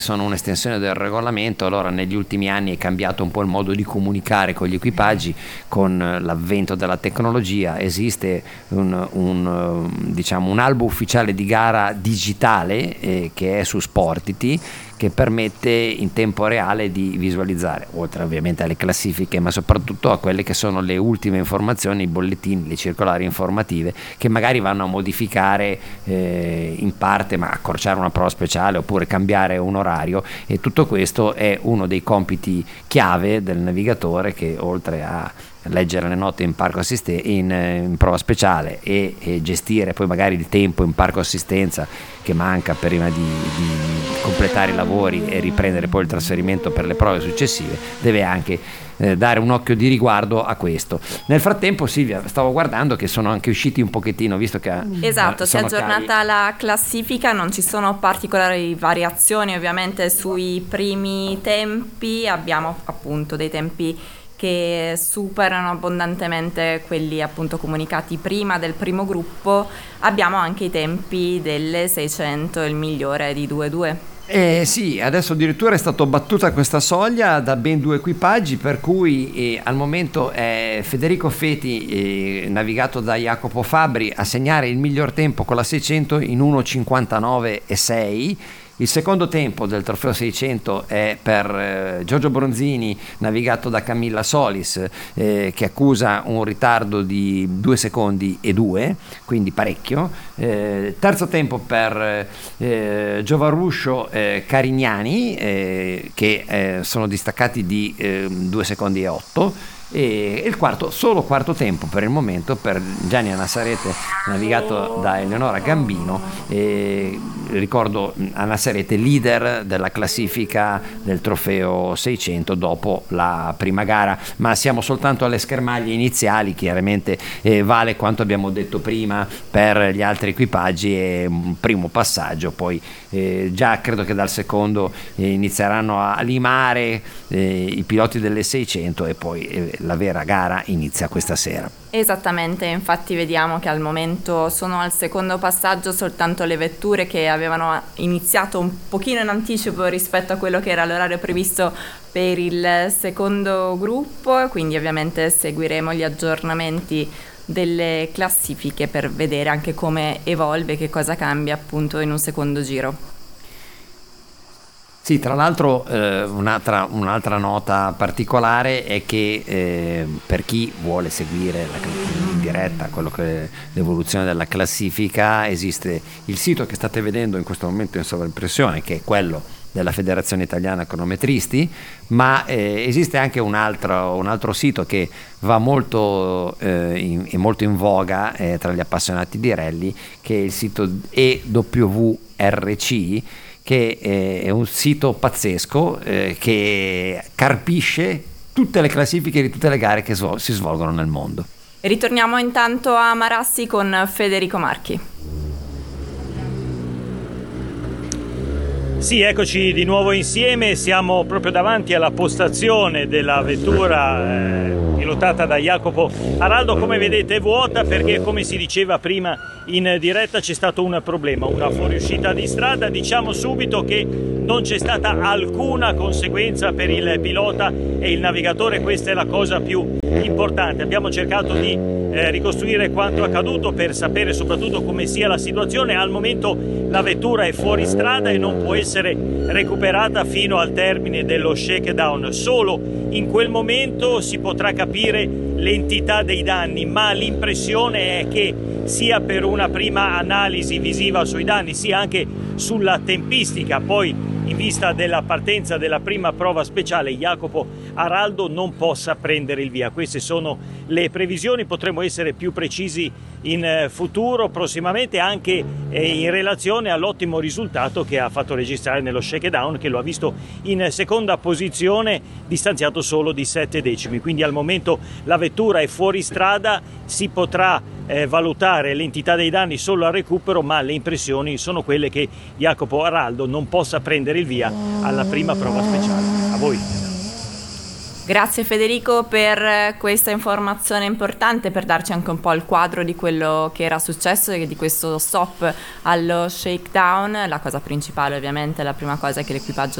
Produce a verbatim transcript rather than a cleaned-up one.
sono un'estensione del regolamento. Allora negli ultimi anni è cambiato un po' il modo di comunicare con gli equipaggi, con l'avvento della tecnologia esiste un, un, diciamo, un albo ufficiale di gara digitale eh, che è su Sportity, che permette in tempo reale di visualizzare, oltre ovviamente alle classifiche, ma soprattutto a quelle che sono le ultime informazioni, i bollettini, le circolari informative, che magari vanno a modificare eh, in parte, ma accorciare una prova speciale oppure cambiare un orario. E tutto questo è uno dei compiti chiave del navigatore, che oltre a leggere le note in parco assiste- in, in prova speciale e, e gestire poi magari il tempo in parco assistenza che manca prima di, di completare i lavori e riprendere poi il trasferimento per le prove successive, deve anche eh, dare un occhio di riguardo a questo. Nel frattempo, Silvia, stavo guardando che sono anche usciti un pochettino, visto che esatto, eh, si è sono aggiornata cari- la classifica, non ci sono particolari variazioni ovviamente sui primi tempi, abbiamo appunto dei tempi che superano abbondantemente quelli appunto comunicati prima del primo gruppo. Abbiamo anche i tempi delle seicento, il migliore di due due. Eh sì, adesso addirittura è stata battuta questa soglia da ben due equipaggi, per cui eh, al momento è Federico Feti, eh, navigato da Jacopo Fabbri, a segnare il miglior tempo con la seicento in uno cinquantanove e sei. Il secondo tempo del trofeo seicento è per eh, Giorgio Bronzini, navigato da Camilla Solis, eh, che accusa un ritardo di due secondi e due, quindi parecchio. Eh, terzo tempo per eh, Giovaruscio eh, Carignani, eh, che eh, sono distaccati di eh, due secondi e otto. E il quarto, solo quarto tempo per il momento per Gianni Anassarete, navigato da Eleonora Gambino. E ricordo Anassarete leader della classifica del trofeo seicento dopo la prima gara, ma siamo soltanto alle schermaglie iniziali. Chiaramente eh, vale quanto abbiamo detto prima per gli altri equipaggi, è un primo passaggio, poi eh, già credo che dal secondo eh, inizieranno a limare eh, i piloti delle seicento e poi eh, la vera gara inizia questa sera. Esattamente, infatti vediamo che al momento sono al secondo passaggio soltanto le vetture che avevano iniziato un pochino in anticipo rispetto a quello che era l'orario previsto per il secondo gruppo, quindi ovviamente seguiremo gli aggiornamenti delle classifiche per vedere anche come evolve, che cosa cambia appunto in un secondo giro. Sì, tra l'altro eh, un'altra, un'altra nota particolare è che eh, per chi vuole seguire la, in diretta quello che è l'evoluzione della classifica, esiste il sito che state vedendo in questo momento in sovraimpressione, che è quello della Federazione Italiana Cronometristi, ma eh, esiste anche un altro, un altro sito che va molto, eh, in, è molto in voga eh, tra gli appassionati di rally, che è il sito E W R C, che è un sito pazzesco eh, che carpisce tutte le classifiche di tutte le gare che svol- si svolgono nel mondo. Ritorniamo intanto a Marassi con Federico Marchi. Sì, eccoci di nuovo insieme, siamo proprio davanti alla postazione della vettura eh, pilotata da Jacopo Araldo. Come vedete è vuota perché, come si diceva prima in diretta, c'è stato un problema, una fuoriuscita di strada. Diciamo subito che non c'è stata alcuna conseguenza per il pilota e il navigatore, questa è la cosa più importante. Abbiamo cercato di eh, ricostruire quanto accaduto per sapere soprattutto come sia la situazione. Al momento la vettura è fuori strada e non può essere recuperata fino al termine dello shakedown. Solo in quel momento si potrà capire l'entità dei danni, ma l'impressione è che sia per una prima analisi visiva sui danni sia anche sulla tempistica, poi in vista della partenza della prima prova speciale, Jacopo Araldo non possa prendere il via. Queste sono le previsioni, potremo essere più precisi in futuro, prossimamente, anche in relazione all'ottimo risultato che ha fatto registrare nello shakedown, che lo ha visto in seconda posizione, distanziato solo di sette decimi. Quindi al momento la vettura è fuori strada, si potrà eh, valutare l'entità dei danni solo al recupero, ma le impressioni sono quelle che Jacopo Araldo non possa prendere il via alla prima prova speciale. A voi. Grazie Federico per questa informazione importante, per darci anche un po' il quadro di quello che era successo e di questo stop allo shakedown. La cosa principale ovviamente, la prima cosa è che l'equipaggio